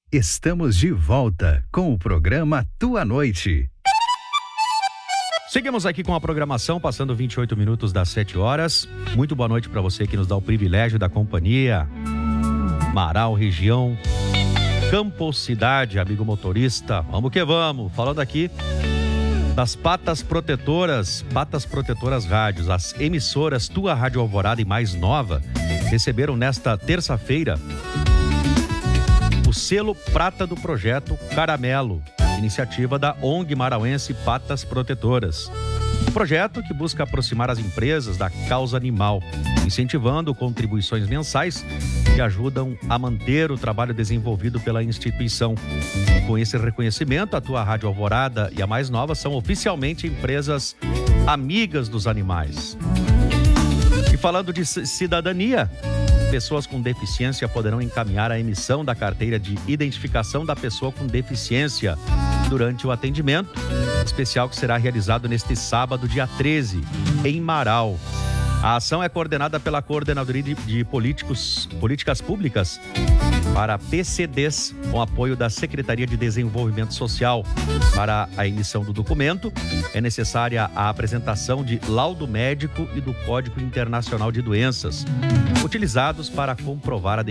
Estamos de volta com o programa Tua Noite. Seguimos aqui com a programação, passando 28 minutos das 7 horas. Muito boa noite para você que nos dá o privilégio da companhia. Marau, região, Campos, cidade, amigo motorista. Vamos que vamos. Falando aqui das Patas Protetoras Rádios. As emissoras Tua Rádio Alvorada e Mais Nova receberam nesta terça-feira o selo prata do projeto Caramelo, iniciativa da ONG marauense Patas Protetoras. Um projeto que busca aproximar as empresas da causa animal, incentivando contribuições mensais que ajudam a manter o trabalho desenvolvido pela instituição. Com esse reconhecimento, a Tua Rádio Alvorada e a Mais Nova são oficialmente empresas amigas dos animais. E falando de cidadania, pessoas com deficiência poderão encaminhar a emissão da carteira de identificação da pessoa com deficiência durante o atendimento especial que será realizado neste sábado, dia 13, em Marau. A ação é coordenada pela Coordenadoria de Políticas Públicas para PCDs, com apoio da Secretaria de Desenvolvimento Social. Para a emissão do documento, é necessária a apresentação de laudo médico e do Código Internacional de Doenças, utilizados para comprovar a